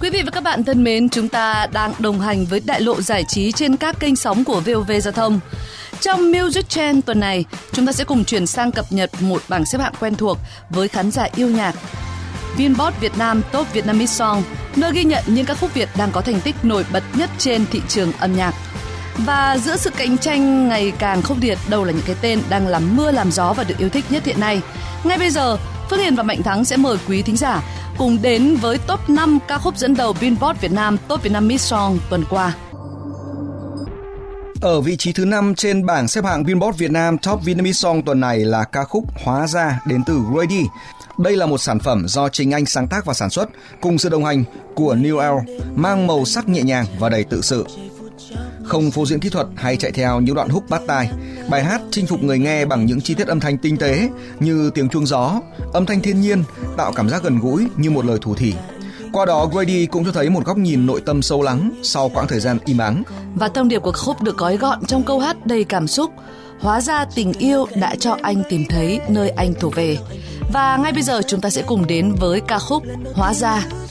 Quý vị và các bạn thân mến, chúng ta đang đồng hành với đại lộ giải trí trên các kênh sóng của VOV Giao thông. Trong Music Trend tuần này, chúng ta sẽ cùng chuyển sang cập nhật một bảng xếp hạng quen thuộc với khán giả yêu nhạc. Billboard Việt Nam Top Vietnamese Song, nơi ghi nhận những ca khúc Việt đang có thành tích nổi bật nhất trên thị trường âm nhạc. Và giữa sự cạnh tranh ngày càng khốc liệt, đâu là những cái tên đang làm mưa làm gió và được yêu thích nhất hiện nay. Ngay bây giờ, Phước Hiền và Mạnh Thắng sẽ mời quý thính giả cùng đến với top 5 ca khúc dẫn đầu Billboard Việt Nam Top Vietnamese Song tuần qua. Ở vị trí thứ 5 trên bảng xếp hạng Billboard Việt Nam Top Vietnamese Song tuần này là ca khúc Hóa Ra đến từ Grady. Đây là một sản phẩm do chính anh sáng tác và sản xuất cùng sự đồng hành của New L, mang màu sắc nhẹ nhàng và đầy tự sự. Không phô diễn kỹ thuật hay chạy theo những đoạn hook bắt tai, bài hát chinh phục người nghe bằng những chi tiết âm thanh tinh tế như tiếng chuông gió, âm thanh thiên nhiên, tạo cảm giác gần gũi như một lời thủ thỉ. Qua đó, Grady cũng cho thấy một góc nhìn nội tâm sâu lắng sau quãng thời gian im ắng. Và thông điệp của khúc được gói gọn trong câu hát đầy cảm xúc: hóa ra tình yêu đã cho anh tìm thấy nơi anh thuộc về. Và ngay bây giờ chúng ta sẽ cùng đến với ca khúc Hóa Ra.